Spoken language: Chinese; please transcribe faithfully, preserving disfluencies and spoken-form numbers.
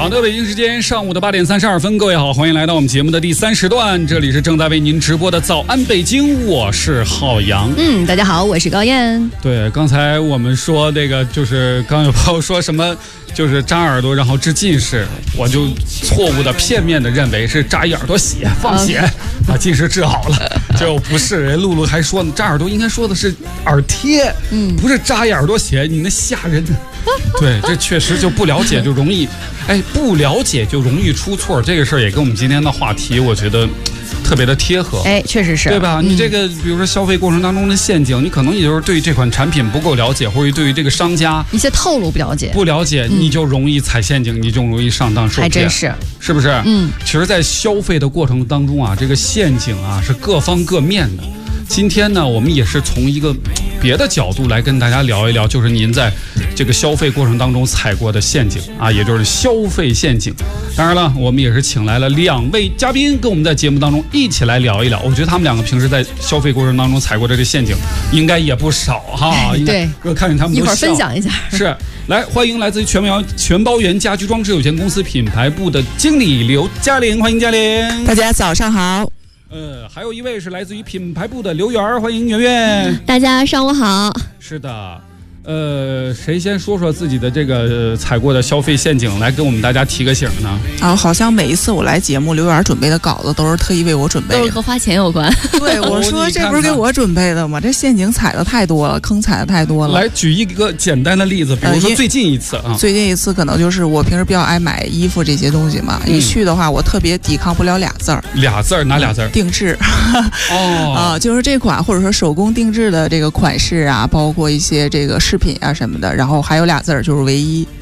好的，北京时间上午的八点三十二分，各位好，欢迎来到我们节目的第三时段，这里是正在为您直播的早安北京，我是浩洋。 嗯，大家好，我是高燕。 对，刚才我们说那个，就是刚有朋友说什么，就是扎耳朵然后治近视，我就错误的片面的认为是扎一耳朵血放血，把近视治好了，结果不是。人露露还说呢，扎耳朵应该说的是耳贴，嗯，不是扎一耳朵血，你那吓人。对，这确实就不了解就容易，哎，不了解就容易出错，这个事儿也跟我们今天的话题，我觉得特别的贴合。 哎，确实是， 对吧？你这个比如说消费过程当中的陷阱，你可能也就是对这款产品不够了解，或者对于这个商家一些套路不了解， 不了解，你就容易踩陷阱，你就容易上当受骗。 还真是， 是不是？ 嗯， 其实，在消费的过程当中啊，这个陷阱啊是各方各面的。今天呢，我们也是从一个别的角度来跟大家聊一聊，就是您在这个消费过程当中踩过的陷阱啊，也就是消费陷阱。当然了，我们也是请来了两位嘉宾，跟我们在节目当中一起来聊一聊。我觉得他们两个平时在消费过程当中踩过的这个陷阱，应该也不少哈。 对， 我看见他们都一会儿分享一下。 是，来欢迎来自于全包全包源家居装置有限公司品牌部的经理刘嘉玲，欢迎嘉玲。 大家早上好。 呃，还有一位是来自于品牌部的刘媛，欢迎媛媛。 大家上午好。 是的。呃，谁先说说自己的这个、呃、踩过的消费陷阱，来给我们大家提个醒呢？ 啊，好像每一次我来节目，刘媛准备的稿子都是特意为我准备的， 都是和花钱有关。 对，我说这不是给我准备的吗？这陷阱踩的太多了，坑踩的太多了。 来举一个简单的例子，比如说最近一次啊、呃， 最近一次可能就是我平时比较爱买衣服这些东西嘛，嗯、一去的话，我特别抵抗不了俩字儿， 俩字儿哪俩字儿？ 定制。 哦， 啊，就是这款或者说手工定制的这个款式啊，包括一些这个饰品啊什么的。然后还有俩字儿，就是唯一。